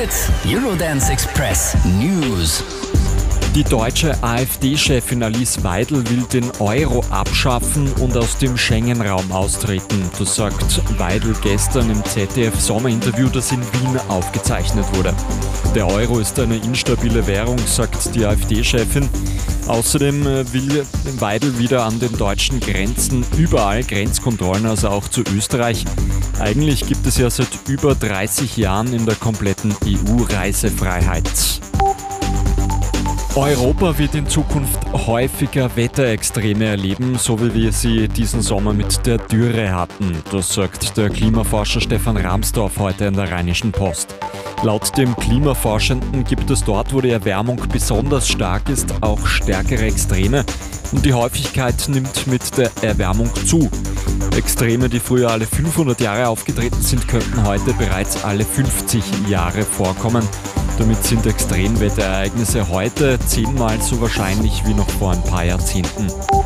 Hit Eurodance Express News. Die deutsche AfD-Chefin Alice Weidel will den Euro abschaffen und aus dem Schengen-Raum austreten. Das sagt Weidel gestern im ZDF-Sommerinterview, das in Wien aufgezeichnet wurde. Der Euro ist eine instabile Währung, sagt die AfD-Chefin. Außerdem will Weidel wieder an den deutschen Grenzen überall Grenzkontrollen, also auch zu Österreich. Eigentlich gibt es ja seit über 30 Jahren in der kompletten EU Reisefreiheit. Europa wird in Zukunft häufiger Wetterextreme erleben, so wie wir sie diesen Sommer mit der Dürre hatten. Das sagt der Klimaforscher Stefan Ramsdorf heute in der Rheinischen Post. Laut dem Klimaforschenden gibt es dort, wo die Erwärmung besonders stark ist, auch stärkere Extreme und die Häufigkeit nimmt mit der Erwärmung zu. Extreme, die früher alle 500 Jahre aufgetreten sind, könnten heute bereits alle 50 Jahre vorkommen. Damit sind Extremwetterereignisse heute 10-mal so wahrscheinlich wie noch vor ein paar Jahrzehnten.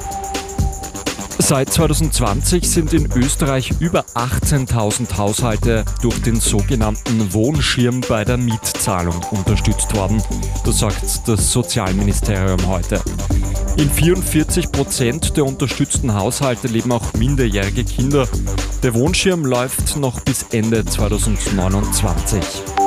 Seit 2020 sind in Österreich über 18.000 Haushalte durch den sogenannten Wohnschirm bei der Mietzahlung unterstützt worden. Das sagt das Sozialministerium heute. In 44% der unterstützten Haushalte leben auch minderjährige Kinder. Der Wohnschirm läuft noch bis Ende 2029.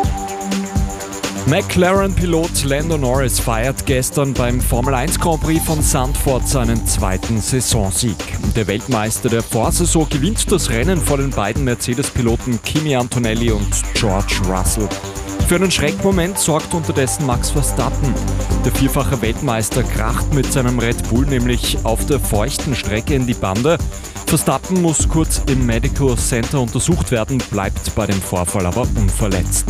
McLaren-Pilot Lando Norris feiert gestern beim Formel-1 Grand Prix von Zandvoort seinen zweiten Saisonsieg. Der Weltmeister der Vorsaison gewinnt das Rennen vor den beiden Mercedes-Piloten Kimi Antonelli und George Russell. Für einen Schreckmoment sorgt unterdessen Max Verstappen. Der vierfache Weltmeister kracht mit seinem Red Bull nämlich auf der feuchten Strecke in die Bande. Verstappen muss kurz im Medical Center untersucht werden, bleibt bei dem Vorfall aber unverletzt.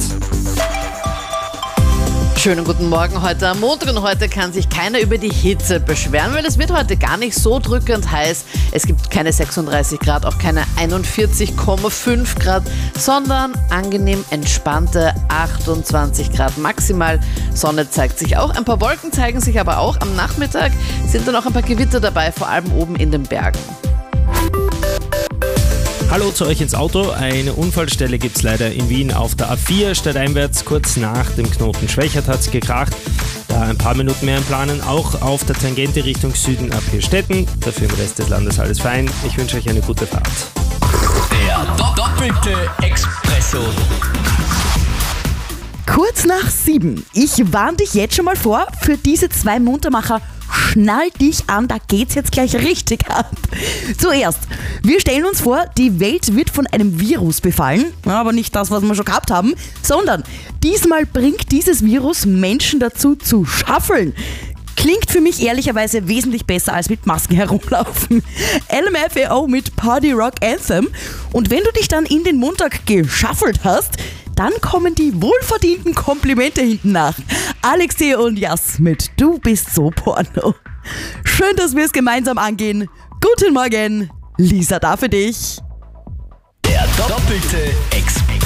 Schönen guten Morgen heute am Montag und heute kann sich keiner über die Hitze beschweren, weil es wird heute gar nicht so drückend heiß. Es gibt keine 36 Grad, auch keine 41,5 Grad, sondern angenehm entspannte 28 Grad maximal. Sonne zeigt sich auch, ein paar Wolken zeigen sich aber auch. Am Nachmittag sind dann auch ein paar Gewitter dabei, vor allem oben in den Bergen. Hallo zu euch ins Auto. Eine Unfallstelle gibt es leider in Wien auf der A4 stadteinwärts. Kurz nach dem Knoten Schwächert hat es gekracht. Da ein paar Minuten mehr im Planen. Auch auf der Tangente Richtung Süden ab Hirstetten. Dafür im Rest des Landes alles fein. Ich wünsche euch eine gute Fahrt. Der doppelte Expresso. Kurz nach 7. Ich warne dich jetzt schon mal vor, für diese zwei Muntermacher. Schnall dich an, da geht's jetzt gleich richtig ab. Zuerst, wir stellen uns vor, die Welt wird von einem Virus befallen, aber nicht das, was wir schon gehabt haben, sondern diesmal bringt dieses Virus Menschen dazu zu schaffeln. Klingt für mich ehrlicherweise wesentlich besser als mit Masken herumlaufen. LMFAO mit Party Rock Anthem. Und wenn du dich dann in den Montag geschaffelt hast, dann kommen die wohlverdienten Komplimente hinten nach. Alexei und Jas mit Du bist so Porno. Schön, dass wir es gemeinsam angehen. Guten Morgen, Lisa da für dich. Der doppelte Expresso.